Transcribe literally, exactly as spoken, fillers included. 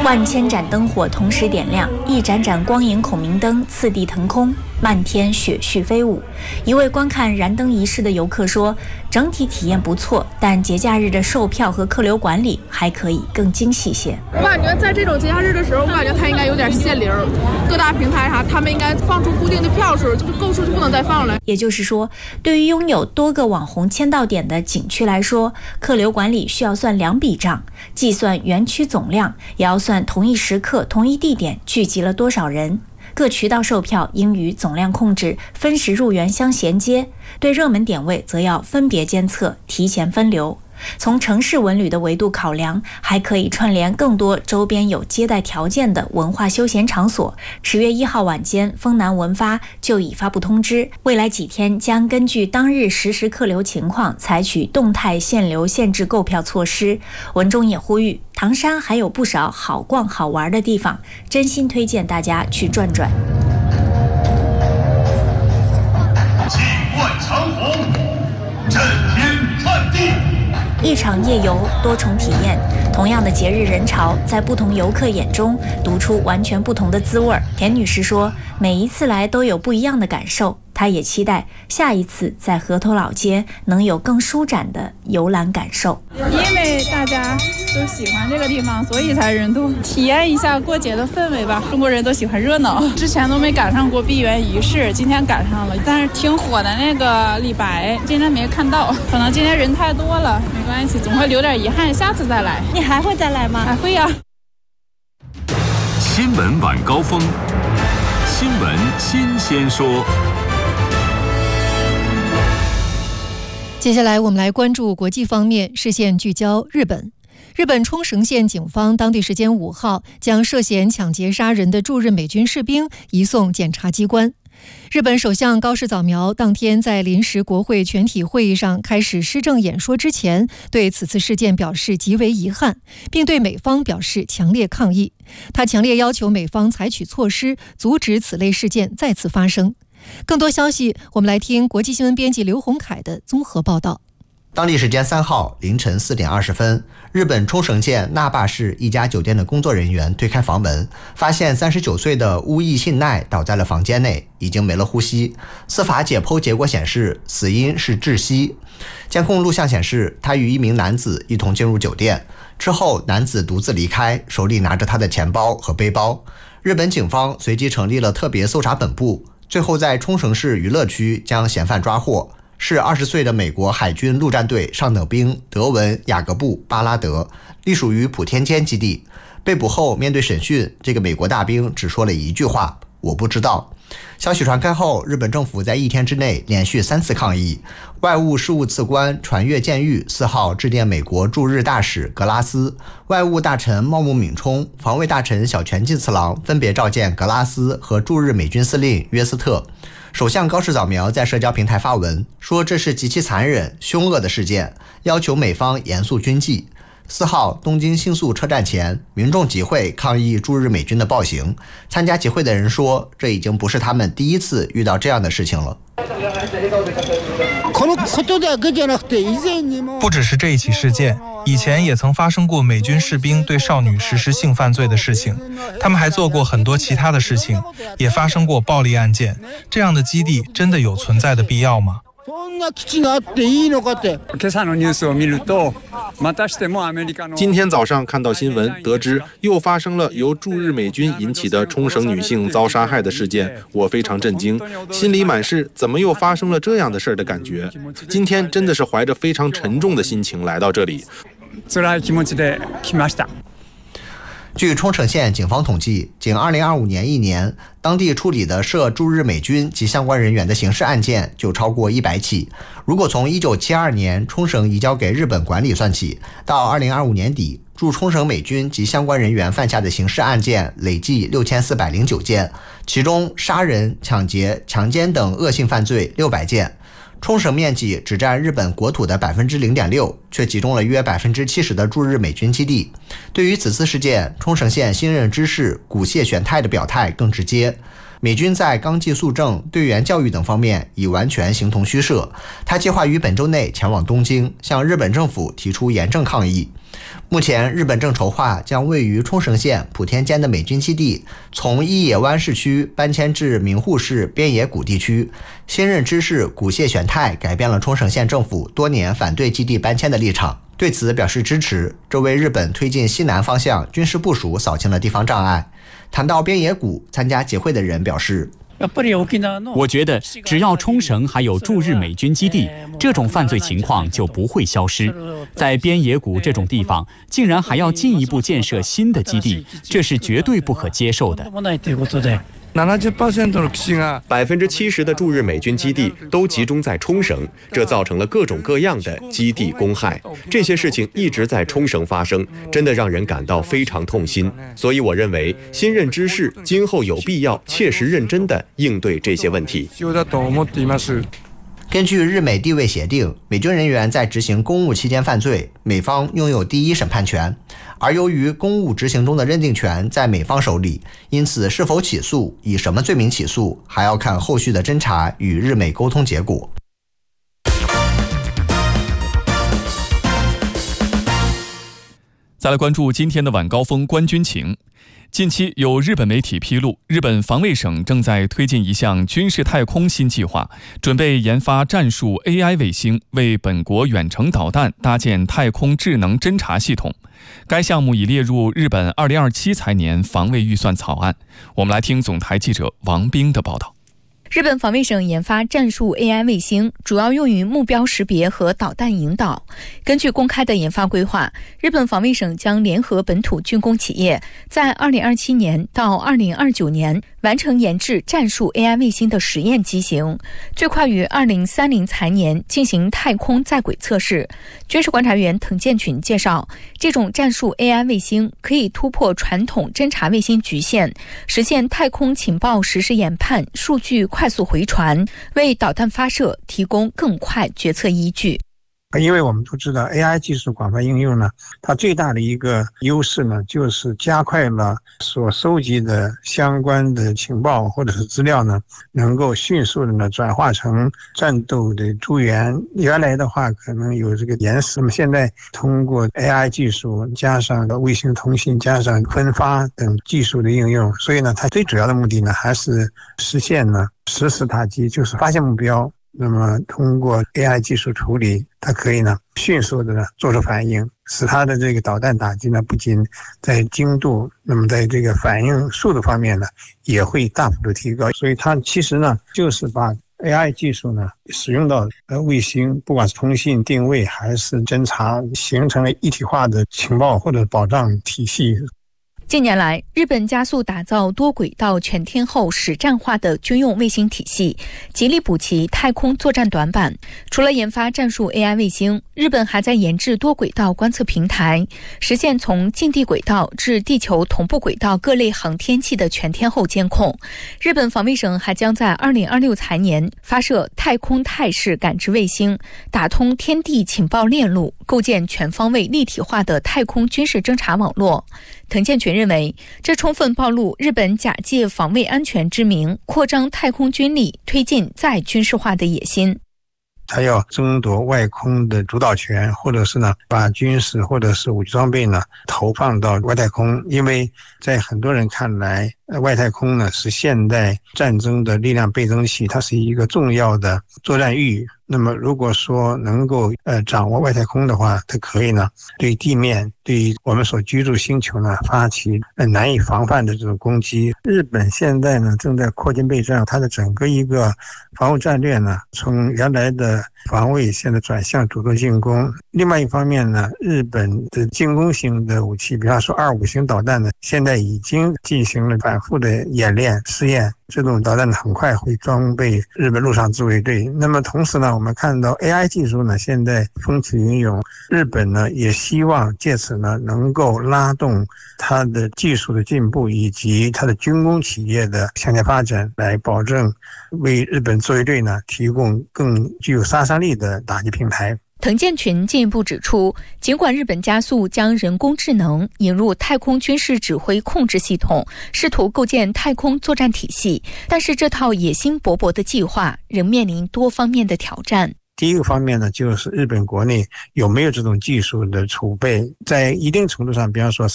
万千盏灯火同时点亮，一盏盏光影孔明灯次第腾空，漫天雪絮飞舞。一位观看燃灯仪式的游客说，整体体验不错，但节假日的售票和客流管理还可以更精细些。 我感觉在这种节假日的时候，我感觉它应该有点限流，各大平台啥，他们应该放出固定的票数，就是购出就不能再放了。 也就是说，对于拥有多个网红签到点的景区来说，客流管理需要算两笔账，既算园区总量，也要算同一时刻、同一地点聚集了多少人。各渠道售票应与总量控制、分时入园相衔接，对热门点位则要分别监测、提前分流。从城市文旅的维度考量，还可以串联更多周边有接待条件的文化休闲场所。十月一号晚间，丰南文发就已发布通知，未来几天将根据当日实时客流情况，采取动态限流限制购票措施。文中也呼吁，唐山还有不少好逛好玩的地方，真心推荐大家去转转。 气贯长虹，震天撼地。 一场夜游，多重体验，同样的节日人潮，在不同游客眼中读出完全不同的滋味。田女士说，每一次来都有不一样的感受，她也期待下一次在河头老街能有更舒展的游览感受。 因为大家都喜欢这个地方，所以才人多，体验一下过节的氛围吧。中国人都喜欢热闹，之前都没赶上过闭园仪式，今天赶上了。但是挺火的那个李白今天没看到，可能今天人太多了，没关系，总会留点遗憾，下次再来。 你还会再来吗？ 还会呀。 新闻晚高峰，新闻新鲜说。 接下来我们来关注国际方面，视线聚焦日本。日本冲绳县警方当地时间五号将涉嫌抢劫杀人的驻日美军士兵移送检察机关。日本首相高市早苗当天在临时国会全体会议上开始施政演说之前，对此次事件表示极为遗憾，并对美方表示强烈抗议。他强烈要求美方采取措施，阻止此类事件再次发生。更多消息，我们来听国际新闻编辑刘洪凯的综合报道。 当地时间三号凌晨四点二十分，日本冲绳县那霸市一家酒店的工作人员推开房门，发现三十九岁的乌义信奈倒在了房间内，已经没了呼吸。司法解剖结果显示，死因是窒息。监控录像显示，他与一名男子一同进入酒店，之后男子独自离开，手里拿着他的钱包和背包。日本警方随即成立了特别搜查本部，最后在冲绳市娱乐区将嫌犯抓获。是二十岁的美国海军陆战队上等兵德文·雅各布·巴拉德，隶属于普天间基地。被捕后面对审讯，这个美国大兵只说了一句话：我不知道。消息传开后，日本政府在一天之内连续三次抗议。外务事务次官传越健裕四号致电美国驻日大使格拉斯，外务大臣茂木敏充、防卫大臣小泉进次郎分别召见格拉斯和驻日美军司令约斯特。首相高市早苗在社交平台发文说，这是极其残忍、凶恶的事件，要求美方严肃军纪。四号，东京新宿车站前，民众集会抗议驻日美军的暴行。参加集会的人说，这已经不是他们第一次遇到这样的事情了。 不只是这一起事件，以前也曾发生过美军士兵对少女实施性犯罪的事情，他们还做过很多其他的事情，也发生过暴力案件。这样的基地真的有存在的必要吗？ 今天早上看到新闻，得知又发生了由驻日美军引起的冲绳女性遭杀害的事件，我非常震惊，心里满是怎么又发生了这样的事儿的感觉。今天真的是怀着非常沉重的心情来到这里。 据冲绳县警方统计，仅二零二五年一年，当地处理的涉驻日美军及相关人员的刑事案件就超过一百起。如果从一九七二年冲绳移交给日本管理算起，到二零二五年底，驻冲绳美军及相关人员犯下的刑事案件累计六千四百零九件，其中杀人、抢劫、强奸等恶性犯罪六百件。冲绳面积只占日本国土的 百分之零点六， 却集中了约百分之七十的驻日美军基地。对于此次事件，冲绳县新任知事古谢玄太的表态更直接。美军在纲纪肃正、队员教育等方面已完全形同虚设。他计划于本周内前往东京，向日本政府提出严正抗议。目前，日本正筹划将位于冲绳县普天间的美军基地从伊野湾市区搬迁至名护市边野古地区。新任知事古谢玄太改变了冲绳县政府多年反对基地搬迁的立场，对此表示支持，这为日本推进西南方向军事部署扫清了地方障碍。谈到边野古，参加集会的人表示， 我觉得只要冲绳还有驻日美军基地，这种犯罪情况就不会消失。在边野古这种地方，竟然还要进一步建设新的基地，这是绝对不可接受的。 百分之七十的驻日美军基地都集中在冲绳，这造成了各种各样的基地公害。这些事情一直在冲绳发生，真的让人感到非常痛心。所以我认为，新任知事今后有必要切实认真地应对这些问题。 根据日美地位协定，美军人员在执行公务期间犯罪，美方拥有第一审判权。而由于公务执行中的认定权在美方手里，因此是否起诉、以什么罪名起诉，还要看后续的侦查与日美沟通结果。 再来关注今天的晚高峰观军情。近期有日本媒体披露，日本防卫省正在推进一项军事太空新计划，准备研发战术 A I 卫星，为本国远程导弹搭建太空智能侦察系统。该项目已列入日本二零二七财年防卫预算草案。我们来听总台记者王冰的报道。 日本防卫省研发战术 A I 卫星，主要用于目标识别和导弹引导。根据公开的研发规划，日本防卫省将联合本土军工企业，在二零二七年到二零二九年完成研制战术 A I 卫星的实验机型，最快于二零三零财年进行太空在轨测试。军事观察员滕建群介绍，这种战术 A I 卫星可以突破传统侦察卫星局限，实现太空情报实时研判、数据快速回传，为导弹发射提供更快决策依据。 因为我们都知道 A I 技术广泛应用呢，它最大的一个优势呢，就是加快了所收集的相关的情报或者是资料呢，能够迅速的呢转化成战斗的诸元。原来的话可能有这个延时，那么现在通过 A I 技术加上卫星通信加上分发等技术的应用，所以呢，它最主要的目的呢，还是实现呢实时打击，就是发现目标。那么通过 A I 技术处理，它可以呢迅速的呢做出反应，使它的这个导弹打击呢不仅在精度，那么在这个反应速度方面呢也会大幅度提高。所以它其实呢就是把 A I 技术呢使用到呃卫星，不管是通信定位还是侦察，形成了一体化的情报或者保障体系。 近年来，日本加速打造多轨道全天候实战化的军用卫星体系，极力补齐太空作战短板。除了研发战术 A I 卫星，日本还在研制多轨道观测平台，实现从近地轨道至地球同步轨道各类航天器的全天候监控。日本防卫省还将在二零二六财年发射太空态势感知卫星，打通天地情报链路，构建全方位立体化的太空军事侦察网络。滕建群认为，这充分暴露日本假借防卫安全之名，扩张太空军力，推进再军事化的野心。 他要争夺外空的主导权，或者是呢把军事或者是武器装备呢投放到外太空，因为在很多人看来，外太空呢是现代战争的力量倍增器，它是一个重要的作战域。那么如果说能够呃掌握外太空的话，它可以呢对地面对我们所居住星球呢发起呃难以防范的这种攻击。日本现在呢正在扩军备战，它的整个一个防务战略呢从原来的防卫现在转向主动进攻。另外一方面呢，日本的进攻型的武器，比方说二五型导弹呢，现在已经进行了反复的演练试验。这种导弹很快会装备日本陆上自卫队。那么同时呢，我们看到 A I 技术呢现在风起云涌，日本呢也希望借此呢能够拉动它的技术的进步以及它的军工企业的向前发展，来保证为日本自卫队呢提供更具有杀伤力的打击平台。 滕建群进一步指出，尽管日本加速将人工智能引入太空军事指挥控制系统，试图构建太空作战体系，但是这套野心勃勃的计划仍面临多方面的挑战。 第一个方面呢，就是日本国内有没有这种技术的储备，在一定程度上，比方说